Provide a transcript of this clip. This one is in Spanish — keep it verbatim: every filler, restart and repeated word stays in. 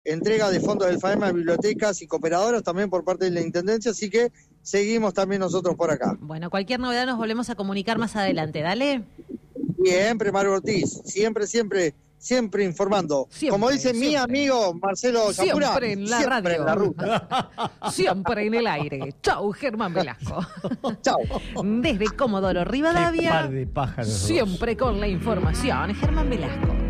entrega de fondos del FAEMA a bibliotecas y cooperadoras también por parte de la Intendencia, así que seguimos también nosotros por acá. Bueno, cualquier novedad nos volvemos a comunicar más adelante, dale. Siempre, Mario Ortiz, siempre, siempre, siempre informando. Siempre, Como dice siempre. mi amigo Marcelo Zapura, Siempre en la siempre radio. en la ruta. Siempre en el aire. Chau, Germán Velasco. Chau. Desde Comodoro Qué Rivadavia, par de pájaros. siempre con la información. Germán Velasco.